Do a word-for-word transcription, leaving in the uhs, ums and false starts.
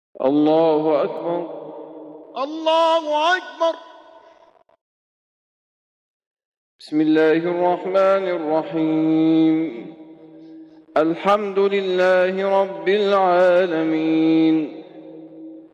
الله أكبر. الله أكبر. بسم الله الرحمن الرحيم. الحمد لله رب العالمين،